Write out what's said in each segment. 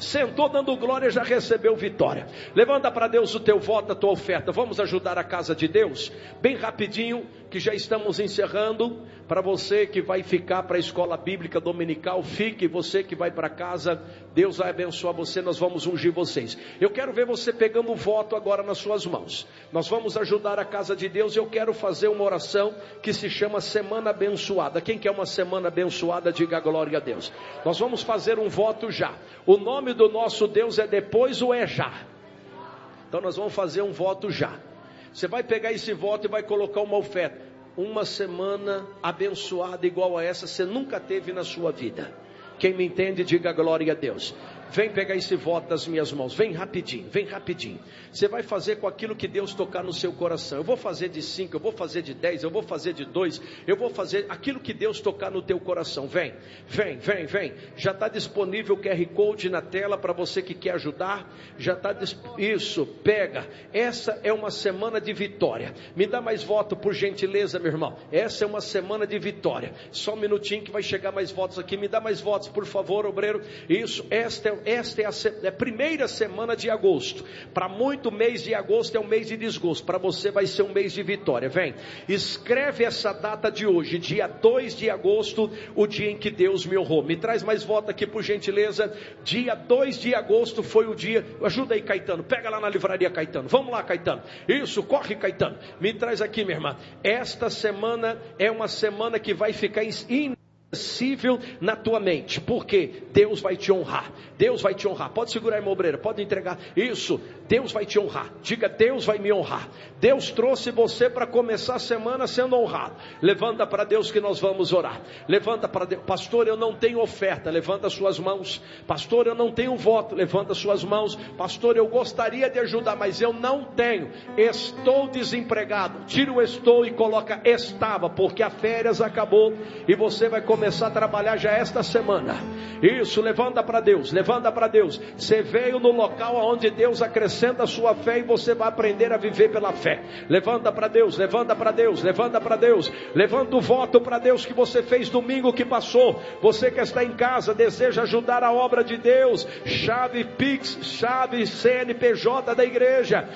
sentou dando glória, já recebeu vitória. Levanta para Deus o teu voto, a tua oferta. Vamos ajudar a casa de Deus? Bem rapidinho, que já estamos encerrando. Para você que vai ficar para a escola bíblica dominical, fique. Você que vai para casa, Deus vai abençoar você, nós vamos ungir vocês. Eu quero ver você pegando o voto agora nas suas mãos. Nós vamos ajudar a casa de Deus. Eu quero fazer uma oração que se chama Semana Abençoada. Quem quer uma semana abençoada, diga glória a Deus. Nós vamos fazer um voto já. O nome do nosso Deus é depois ou é já? Então nós vamos fazer um voto já. Você vai pegar esse voto e vai colocar uma oferta. Uma semana abençoada igual a essa você nunca teve na sua vida. Quem me entende, diga glória a Deus. Vem pegar esse voto das minhas mãos, vem rapidinho, vem rapidinho. Você vai fazer com aquilo que Deus tocar no seu coração. Eu vou fazer de 5, eu vou fazer de 10, eu vou fazer de 2, eu vou fazer aquilo que Deus tocar no teu coração. Vem, vem, vem, vem. Já está disponível o QR Code na tela para você que quer ajudar. Já está isso, pega. Essa é uma semana de vitória. Me dá mais voto por gentileza, meu irmão. Essa é uma semana de vitória. Só um minutinho que vai chegar mais votos aqui. Me dá mais votos, por favor, obreiro. Isso, esta é a primeira semana de agosto. Para muito, mês de agosto é um mês de desgosto. Para você vai ser um mês de vitória. Vem, escreve essa data de hoje, dia 2 de agosto, o dia em que Deus me honrou. Me traz mais voto aqui, por gentileza. Dia 2 de agosto foi o dia. Ajuda aí, Caetano, pega lá na livraria, Caetano. Vamos lá, Caetano. Isso, corre, Caetano. Me traz aqui, minha irmã. Esta semana é uma semana que vai ficar inesquecível na tua mente, porque Deus vai te honrar. Deus vai te honrar. Pode segurar, irmã obreira, pode entregar. Isso, Deus vai te honrar. Diga, Deus vai me honrar. Deus trouxe você para começar a semana sendo honrado. Levanta para Deus que nós vamos orar. Levanta para Deus. Pastor, eu não tenho oferta. Levanta suas mãos. Pastor, eu não tenho voto. Levanta suas mãos. Pastor, eu gostaria de ajudar, mas eu não tenho. Estou desempregado. Tira o estou e coloca estava, porque a férias acabou e você vai começar a trabalhar já esta semana. Isso, levanta para Deus. Levanta para Deus. Você veio no local onde Deus acrescenta a sua fé e você vai aprender a viver pela fé. Levanta para Deus, levanta para Deus, levanta para Deus. Levanta o voto para Deus que você fez domingo que passou. Você que está em casa, deseja ajudar a obra de Deus. Chave Pix, chave CNPJ da igreja,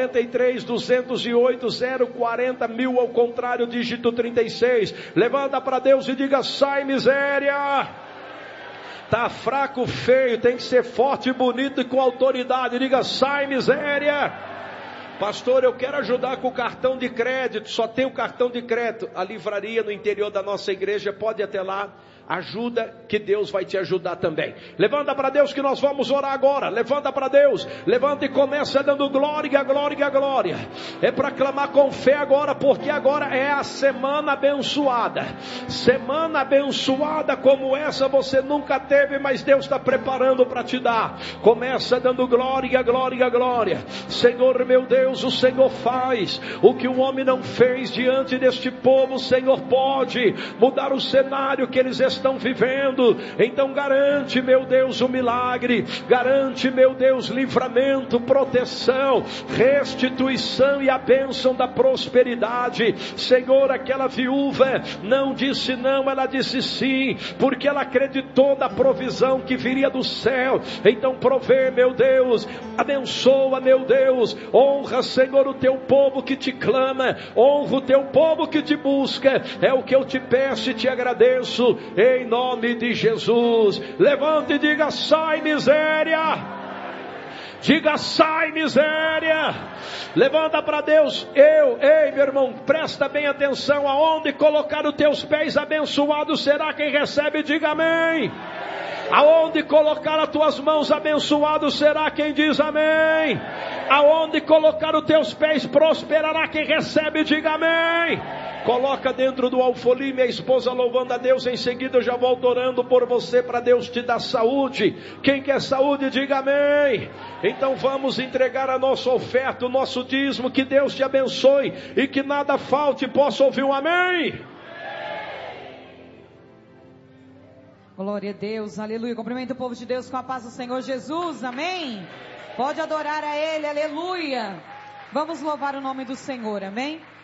43-208-040 ao contrário, dígito 36. Levanta para Deus e diga, sai miséria. Tá fraco, feio, tem que ser forte, bonito e com autoridade. Diga, sai miséria. Pastor, eu quero ajudar com o cartão de crédito. Só tem o cartão de crédito. A livraria no interior da nossa igreja, pode ir até lá. Ajuda, que Deus vai te ajudar também. Levanta para Deus que nós vamos orar agora. Levanta para Deus. Levanta e começa dando glória, glória, glória. É para clamar com fé agora, porque agora é a semana abençoada. Semana abençoada como essa você nunca teve, mas Deus está preparando para te dar. Começa dando glória, glória, glória. Senhor meu Deus, o Senhor faz o que o homem não fez diante deste povo. O Senhor pode mudar o cenário que eles estão vivendo. Então garante, meu Deus, o milagre. Garante, meu Deus, livramento, proteção, restituição e a bênção da prosperidade. Senhor, aquela viúva não disse não, ela disse sim, porque ela acreditou na provisão que viria do céu. Então provê, meu Deus, abençoa, meu Deus, honra, Senhor, o teu povo que te clama, honra o teu povo que te busca. É o que eu te peço e te agradeço, em nome de Jesus. Levante e diga, sai miséria. Diga, sai miséria. Levanta para Deus. Ei meu irmão, presta bem atenção. Aonde colocar os teus pés, abençoado será quem recebe. Diga amém. Aonde colocar as tuas mãos, abençoado será quem diz amém. Aonde colocar os teus pés, prosperará quem recebe. Diga amém. Coloca dentro do alfolim, minha esposa louvando a Deus. Em seguida eu já volto orando por você, para Deus te dar saúde. Quem quer saúde, diga amém. Então vamos entregar a nossa oferta, o nosso dízimo. Que Deus te abençoe e que nada falte. Posso ouvir um amém? Glória a Deus, aleluia. Cumprimento o povo de Deus com a paz do Senhor Jesus, amém. Pode adorar a Ele, aleluia. Vamos louvar o nome do Senhor, amém.